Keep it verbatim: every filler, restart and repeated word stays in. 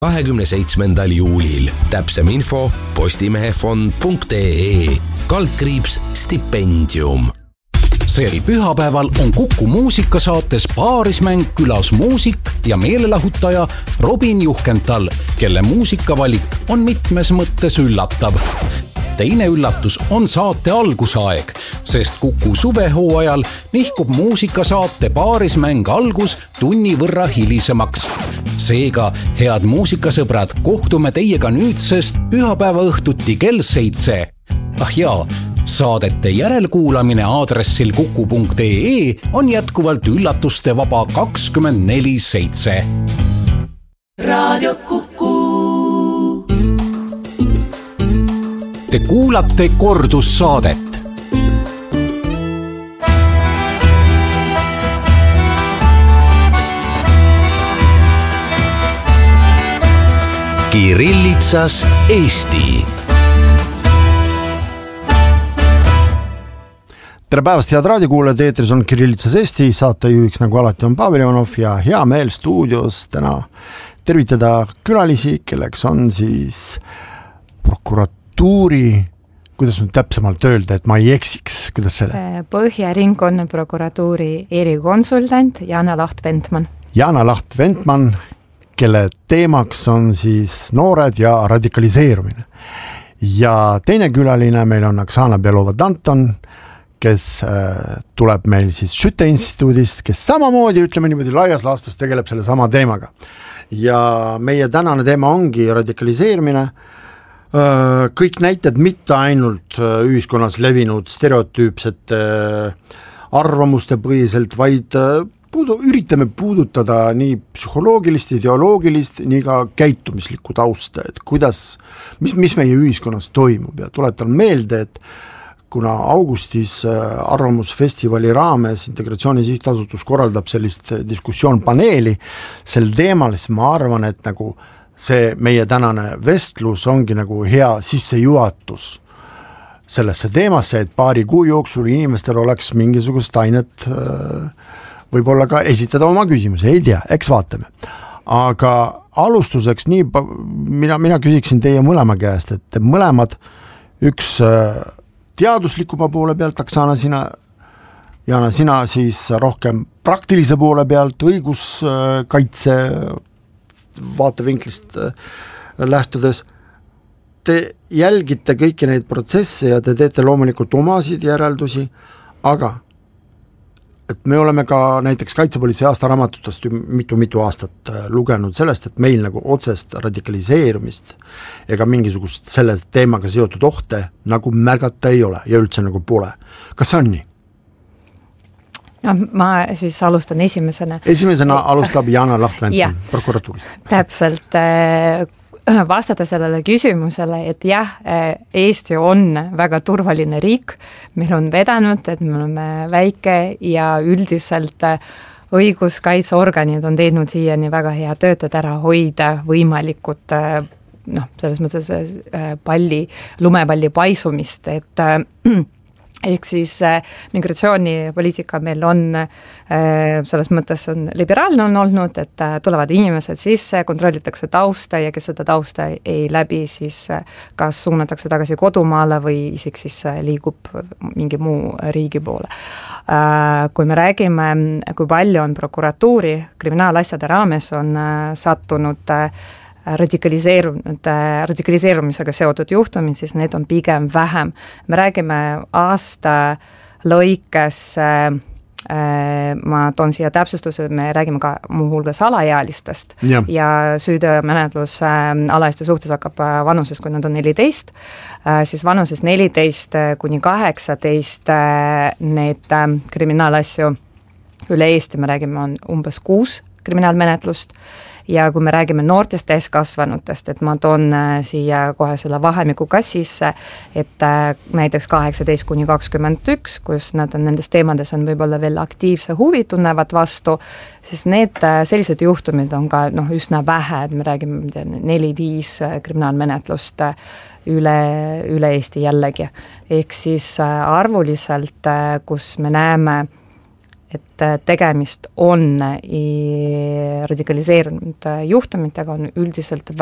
kahekümne seitsmendal juulil. Täpsem info postimehefond punkt ee. Kaldkriips stipendium. Sel pühapäeval on Kuku muusikasaates Paarismäng külas muusik ja meelelahutaja Robin Juhkental, kelle muusikavalik on mitmes mõttes üllatav. Teine üllatus on saate algusaeg, sest Kuku suvehooajal nihkub muusikasaate Paarismäng algus tunni võrra hilisemaks. Seega, head muusikasõbrad, kohtume teiega nüüdsest pühapäeva õhtuti kell seitse. Ah jaa, saadete järelkuulamine aadressil kuku punkt ee on jätkuvalt üllatuste vaba kakskümmend neli seitse. Raadio Kuku. Te kuulate kordussaadet. Kirillitsas Eesti. Tere päevast, head raadiokuulajad, eetris on Kirillitsas Eesti, saatejuhiks nagu alati on Pavel Ivanov ja hea meel stuudios täna tervitada külalisi, kelleks on siis prokuratuuri, kuidas nüüd täpsemalt öelda, et ma ei eksiks, kuidas selle? Põhja ringkonna prokuratuuri erikonsultant Jana Laht-Ventman. Jana Laht-Ventman, kelle teemaks on siis noored ja radikaliseerumine. Ja teine külaline meil on Oksana Belova-Danton, kes tuleb meil siis Schütte instituudist, kes samamoodi, ütleme niimoodi, laias laastus tegeleb selle sama teemaga. Ja meie tänane teema ongi radikaliseerimine. Kõik näited mitte ainult ühiskonnas levinud stereotüüpsete arvamuste põhiselt, vaid puudu, üritame puudutada nii psühholoogilist, ideoloogilist, nii ka käitumislikku tausta, et kuidas, mis, mis meie ühiskonnas toimub ja tuletan meelde, et kuna augustis arvamusfestivali raames Integratsiooni Sihtasutus korraldab sellist diskussioonpaneeli sel teemal, siis ma arvan, et nagu see meie tänane vestlus ongi nagu hea sissejuhatus sellesse teemasse, et paari kuu jooksul inimestel oleks mingisugust ainet võib-olla ka esitada oma küsimuse, ei tea, eks vaatame. Aga alustuseks nii, mina, mina küsiksin teie mõlema käest, et te mõlemad üks teaduslikuma poole pealt, Oksana, sina, Jana, sina siis rohkem praktilise poole pealt, õiguskaitse vaatevinklist lähtudes. Te jälgite kõiki neid protsesse ja te teete loomulikult omasid järeldusi, aga et me oleme ka näiteks Kaitsepolitsei aastaraamatutest mitu-mitu aastat lugenud sellest, et meil nagu otsest radikaliseerumist ega mingisugust selle teemaga seotud ohte nagu märgata ei ole ja üldse nagu pole. Kas see on nii? No, ma siis alustan esimesena. Esimesena alustab Jana Laht-Ventman prokuratuurist. Täpselt vastata sellele küsimusele, et jah, Eesti on väga turvaline riik, meil on vedanud, et me oleme väike ja üldiselt õiguskaitseorganid on teinud siiani väga hea tööd ära hoida võimalikud noh, selles mõttes palli, lumepalli paisumist, et ehk siis äh, migratsioonipoliitika meil on äh, selles mõttes on liberaalne on olnud, et äh, tulevad inimesed sisse, kontrollitakse tausta ja kes seda tausta ei läbi, siis äh, kas suunatakse tagasi kodumaale või isik siis äh, liigub mingi muu riigi poole. Äh, kui me räägime, kui palju on prokuratuuri kriminaalasjade raames on äh, sattunud äh, radikaliseerunud, radikaliseerumisega seotud juhtumid, siis need on pigem vähem. Me räägime aasta lõikes, ma toon siia täpsustuse, me räägime ka muuhulgas alaealistest ja, ja süütöömenetlus alaealiste suhtes hakkab vanuses, kui nad on neliteist, siis vanuses neliteist kuni kaheksateist need kriminaalasju üle Eesti, me räägime, on umbes kuus kriminaalmenetlust. Ja kui me räägime noortest täiskasvanutest, et ma toon siia kohe selle vahemiku ka sisse, et näiteks kaheksateist kuni kakskümmend üks, kus nad on nendes teemades on võib-olla veel aktiivse huvi tunnevad vastu, siis need sellised juhtumid on ka noh, üsna vähe, et me räägime neli-viis kriminaalmenetlust üle, üle Eesti jällegi. Ehk siis arvuliselt, kus me näeme et tegemist on radikaliseerunud juhtumitega, on üldiselt